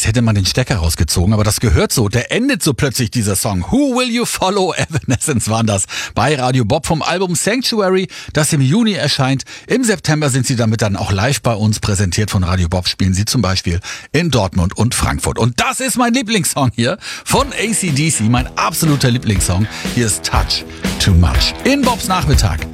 als hätte man den Stecker rausgezogen, aber das gehört so. Der endet so plötzlich, dieser Song. Who Will You Follow? Evanescence waren das bei Radio Bob vom Album Sanctuary, das im Juni erscheint. Im September sind sie damit dann auch live bei uns, präsentiert von Radio Bob, spielen sie zum Beispiel in Dortmund und Frankfurt. Und das ist mein Lieblingssong hier von AC/DC, mein absoluter Lieblingssong. Hier ist Touch Too Much in Bobs Nachmittag.